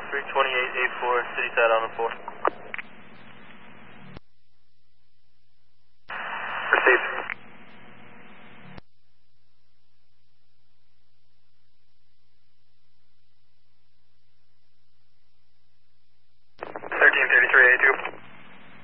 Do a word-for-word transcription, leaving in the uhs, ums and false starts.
three twenty-eight eight four, city side on the four. Received. thirteen thirty-three A two.